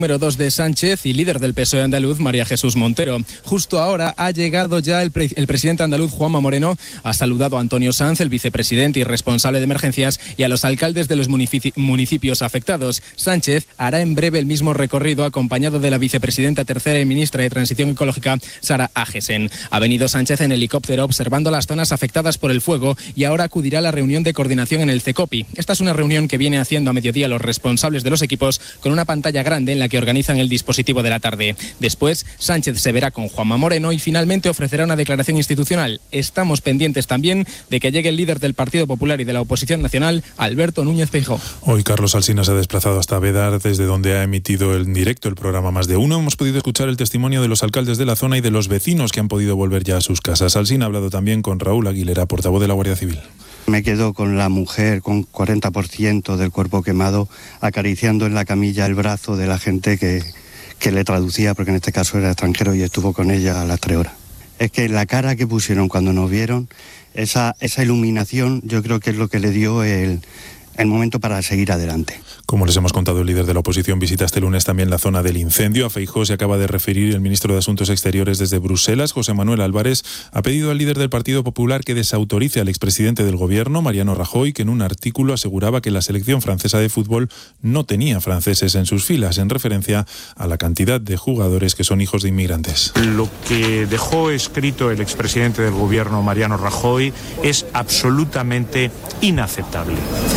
Número 2 de Sánchez y líder del PSOE andaluz, María Jesús Montero. Justo ahora ha llegado ya el presidente andaluz, Juanma Moreno, ha saludado a Antonio Sanz, el vicepresidente y responsable de emergencias, y a los alcaldes de los municipios afectados. Sánchez hará en breve el mismo recorrido, acompañado de la vicepresidenta tercera y ministra de Transición Ecológica, Sara Agesen. Ha venido Sánchez en helicóptero observando las zonas afectadas por el fuego y ahora acudirá a la reunión de coordinación en el CECOPI. Esta es una reunión que viene haciendo a mediodía los responsables de los equipos con una pantalla grande en la que organizan el dispositivo de la tarde. Después, Sánchez se verá con Juanma Moreno y finalmente ofrecerá una declaración institucional. Estamos pendientes también de que llegue el líder del Partido Popular y de la oposición nacional, Alberto Núñez Feijóo. Hoy Carlos Alsina se ha desplazado hasta Bédar, desde donde ha emitido en directo el programa Más de Uno. Hemos podido escuchar el testimonio de los alcaldes de la zona y de los vecinos que han podido volver ya a sus casas. Alsina ha hablado también con Raúl Aguilera, portavoz de la Guardia Civil. Me quedo con la mujer con 40% del cuerpo quemado, acariciando en la camilla el brazo de la gente que le traducía, porque en este caso era extranjero y estuvo con ella a las 3 horas. Es que la cara que pusieron cuando nos vieron, esa iluminación, yo creo que es lo que le dio el momento para seguir adelante. Como les hemos contado, el líder de la oposición visita este lunes también la zona del incendio. A Feijóo se acaba de referir el ministro de Asuntos Exteriores desde Bruselas, José Manuel Álvarez. Ha pedido al líder del Partido Popular que desautorice al expresidente del gobierno, Mariano Rajoy, que en un artículo aseguraba que la selección francesa de fútbol no tenía franceses en sus filas, en referencia a la cantidad de jugadores que son hijos de inmigrantes. Lo que dejó escrito el expresidente del gobierno, Mariano Rajoy, es absolutamente inaceptable.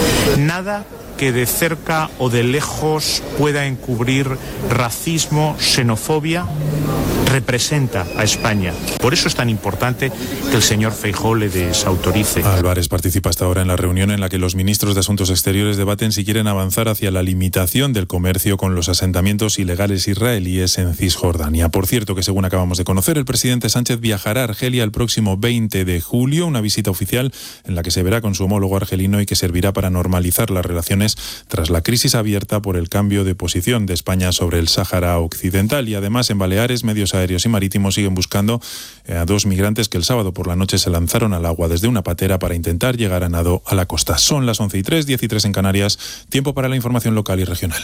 Nada que de cerca o de lejos pueda encubrir racismo, xenofobia, representa a España. Por eso es tan importante que el señor Feijóo le desautorice. Álvarez participa hasta ahora en la reunión en la que los ministros de Asuntos Exteriores debaten si quieren avanzar hacia la limitación del comercio con los asentamientos ilegales israelíes en Cisjordania. Por cierto, que según acabamos de conocer, el presidente Sánchez viajará a Argelia el próximo 20 de julio, una visita oficial en la que se verá con su homólogo argelino y que servirá para normalizar las relaciones tras la crisis abierta por el cambio de posición de España sobre el Sáhara Occidental. Y además, en Baleares, medios aéreos y marítimos siguen buscando a 2 migrantes que el sábado por la noche se lanzaron al agua desde una patera para intentar llegar a nado a la costa. Son las 11:03, 10:03 en Canarias. Tiempo para la información local y regional.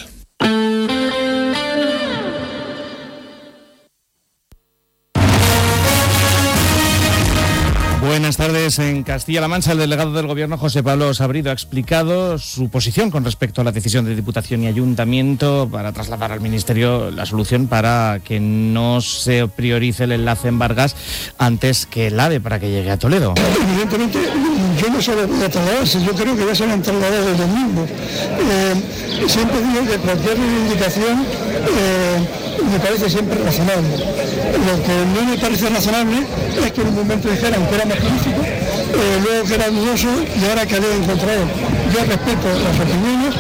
Buenas tardes. En Castilla-La Mancha, el delegado del Gobierno, José Pablo Sabrido, ha explicado su posición con respecto a la decisión de Diputación y Ayuntamiento para trasladar al Ministerio la solución para que no se priorice el enlace en Vargas antes que el AVE para que llegue a Toledo. Evidentemente, yo no solo voy a trasladarse, yo creo que ya se han trasladado desde el mismo. Siempre digo que cualquier reivindicación me parece siempre razonable. Lo que no me parece razonable es que en un momento dijeran que era magnífico, luego que era dudoso y ahora que había encontrado. Yo respeto las opiniones.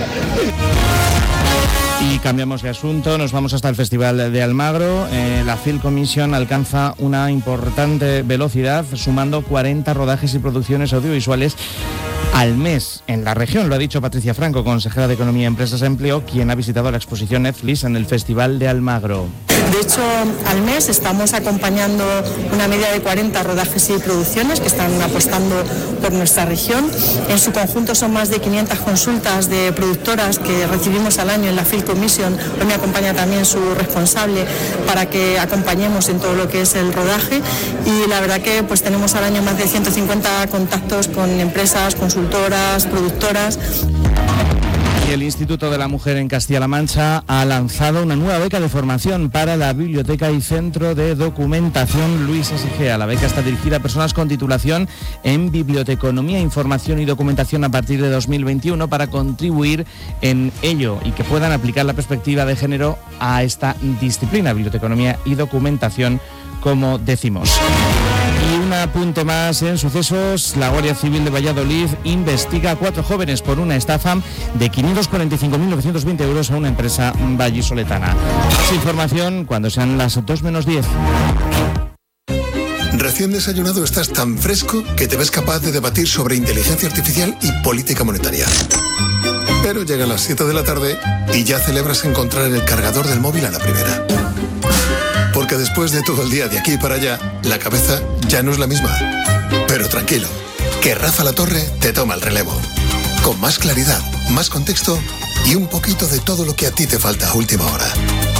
Y cambiamos de asunto, nos vamos hasta el Festival de Almagro. La Film Commission alcanza una importante velocidad, sumando 40 rodajes y producciones audiovisuales al mes en la región. Lo ha dicho Patricia Franco, consejera de Economía, Empresas y Empleo, quien ha visitado la exposición Netflix en el Festival de Almagro. De hecho, al mes estamos acompañando una media de 40 rodajes y producciones que están apostando por nuestra región. En su conjunto son más de 500 consultas de productoras que recibimos al año en la Film Commission. Hoy me acompaña también su responsable para que acompañemos en todo lo que es el rodaje. Y la verdad que pues tenemos al año más de 150 contactos con empresas, consultoras, productoras. Y el Instituto de la Mujer en Castilla-La Mancha ha lanzado una nueva beca de formación para la Biblioteca y Centro de Documentación Luis S.G. La beca está dirigida a personas con titulación en Biblioteconomía, Información y Documentación a partir de 2021 para contribuir en ello y que puedan aplicar la perspectiva de género a esta disciplina, Biblioteconomía y Documentación, como decimos. Y un apunte más en sucesos. La Guardia Civil de Valladolid investiga a 4 jóvenes por una estafa de 545.920 euros a una empresa vallisoletana. Más información cuando sean las 2 menos 10. Recién desayunado estás tan fresco que te ves capaz de debatir sobre inteligencia artificial y política monetaria. Pero llegan las 7 de la tarde y ya celebras encontrar el cargador del móvil a la primera. Porque después de todo el día de aquí para allá, la cabeza ya no es la misma. Pero tranquilo, que Rafa La Torre te toma el relevo. Con más claridad, más contexto y un poquito de todo lo que a ti te falta a última hora.